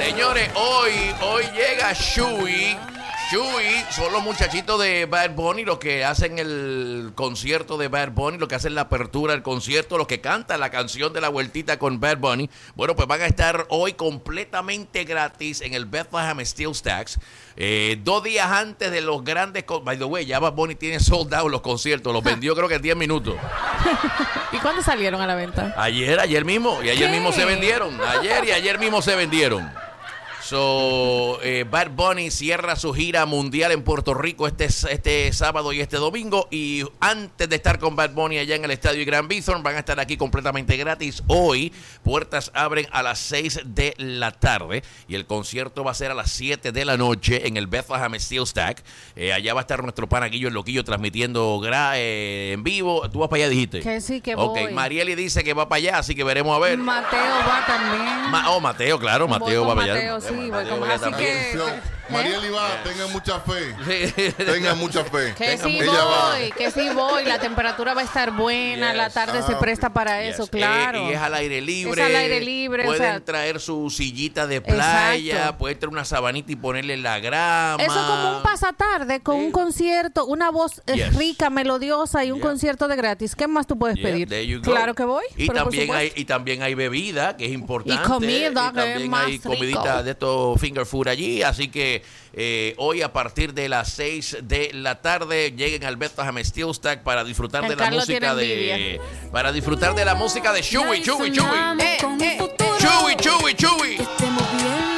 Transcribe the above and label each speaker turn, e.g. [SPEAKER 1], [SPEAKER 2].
[SPEAKER 1] Señores, hoy llega Shui. Shui son los muchachitos de Bad Bunny, los que hacen el concierto de Bad Bunny, los que hacen la apertura del concierto, los que cantan la canción de la vueltita con Bad Bunny. Bueno, pues van a estar hoy completamente gratis en el Bethlehem Steel Stacks. 2 días antes de los grandes... By the way, ya Bad Bunny tiene sold out los conciertos. Los vendió creo que en 10 minutos.
[SPEAKER 2] ¿Y cuándo salieron a la venta?
[SPEAKER 1] Ayer mismo. Y ayer mismo se vendieron. Ayer mismo se vendieron. Bad Bunny cierra su gira mundial en Puerto Rico este sábado y este domingo. Y antes de estar con Bad Bunny allá en el estadio Grand Bithorn, van a estar aquí completamente gratis. Hoy, puertas abren a las 6 de la tarde y el concierto va a ser a las 7 de la noche en el Bethlehem Steel Stack. Allá va a estar nuestro pana Guillo el Loquillo transmitiendo en vivo. ¿Tú vas para allá, dijiste?
[SPEAKER 2] Que sí, que voy.
[SPEAKER 1] Ok, Marieli dice que va para allá, así que veremos a ver.
[SPEAKER 2] Mateo va también.
[SPEAKER 1] Mateo, claro, Mateo va para allá.
[SPEAKER 2] Mateo, sí.
[SPEAKER 1] Así
[SPEAKER 2] que
[SPEAKER 3] Marieli va, tengan mucha fe. Tengan mucha fe.
[SPEAKER 2] Que sí voy, la temperatura va a estar buena, la tarde se presta para eso, claro.
[SPEAKER 1] Y es al aire libre.
[SPEAKER 2] Es al aire libre.
[SPEAKER 1] Pueden traer su sillita de playa,
[SPEAKER 2] exacto.
[SPEAKER 1] pueden traer una sabanita y ponerle la grama.
[SPEAKER 2] Eso como un pasatarde con un concierto, una voz rica, melodiosa y un concierto de gratis. ¿Qué más tú puedes pedir? Claro que voy.
[SPEAKER 1] Y también hay bebida, que es importante.
[SPEAKER 2] Y comida,
[SPEAKER 1] y también hay comidita de estos finger food allí, así que hoy a partir de las 6 de la tarde lleguen al Bethlehem Steel Stack para disfrutar de la música de Shui. Shui.